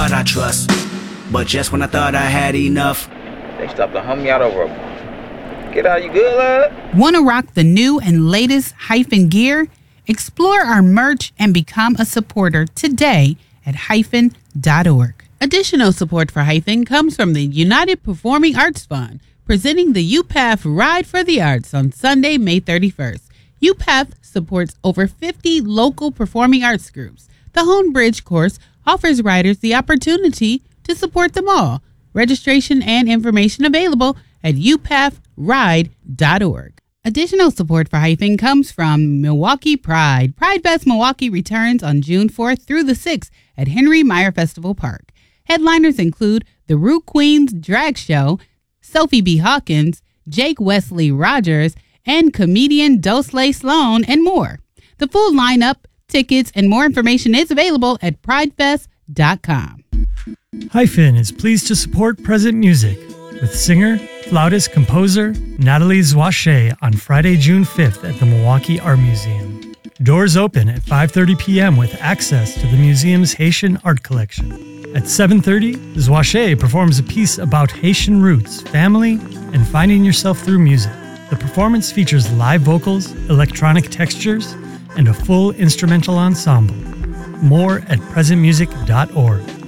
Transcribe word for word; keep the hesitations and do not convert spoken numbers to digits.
I trust, but just when I thought I had enough, they stopped to hum me out over a... Get out, you good, lad? Want to rock the new and latest Hyphen gear? Explore our merch and become a supporter today at hyphen dot org. Additional support for Hyphen comes from the United Performing Arts Fund, presenting the U P A F Ride for the Arts on Sunday, May thirty-first. U P A F supports over fifty local performing arts groups. The Hone Bridge course offers riders the opportunity to support them all. Registration and information available at u p a f ride dot org. Additional support for Hyphen comes from Milwaukee Pride. Pride Fest Milwaukee returns on June fourth through the sixth at Henry Meyer Festival Park. Headliners include the Root Queens Drag Show, Sophie B. Hawkins, Jake Wesley Rogers, and comedian Dosley Sloan, and more. The full lineup, tickets, and more information is available at pride fest dot com. Hyphen is pleased to support Present Music with singer, flautist, composer Natalie Zwache on Friday, June fifth at the Milwaukee Art Museum. Doors open at five thirty p.m. with access to the museum's Haitian art collection. At seven thirty, Zwache performs a piece about Haitian roots, family, and finding yourself through music. The performance features live vocals, electronic textures, and a full instrumental ensemble. More at present music dot org.